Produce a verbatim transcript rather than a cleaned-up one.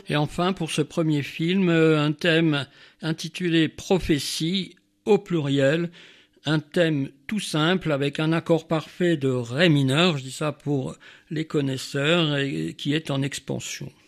Et enfin, pour ce premier film, un thème intitulé Prophétie au pluriel, un thème tout simple avec un accord parfait de ré mineur, je dis ça pour les connaisseurs, et qui est en expansion.